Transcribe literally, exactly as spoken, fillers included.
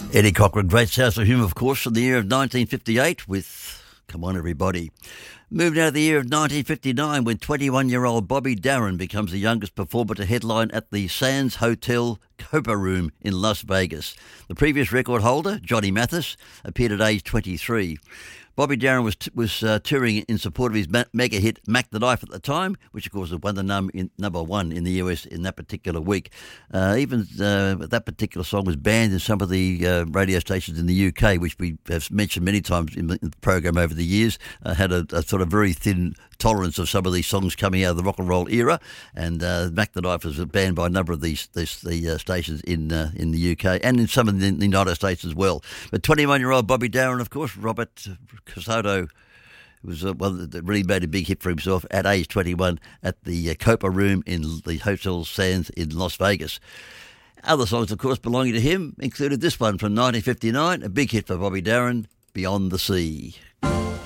Eddie Cochran, Great Sounds of Humour, of course, from the year of nineteen fifty-eight with Come On Everybody. Moving out of the year of nineteen fifty-nine when twenty-one-year-old Bobby Darin becomes the youngest performer to headline at the Sands Hotel Copa Room in Las Vegas. The previous record holder, Johnny Mathis, appeared at age twenty-three. Bobby Darin was t- was uh, touring in support of his ma- mega hit Mac the Knife at the time, which of course won the num- in, number one in the U S in that particular week. Uh, even uh, that particular song was banned in some of the uh, radio stations in the U K, which we have mentioned many times in the, in the program over the years. Uh, had a, a sort of very thin tolerance of some of these songs coming out of the rock and roll era, and uh, Mac the Knife was banned by a number of these, these the uh, stations in uh, in the U K and in some of the, the United States as well. But twenty-one-year-old Bobby Darin, of course, Robert Casoto, was uh, one that really made a big hit for himself at age twenty-one at the uh, Copa Room in the Hotel Sands in Las Vegas. Other songs, of course, belonging to him included this one from nineteen fifty-nine, a big hit for Bobby Darin, Beyond the Sea.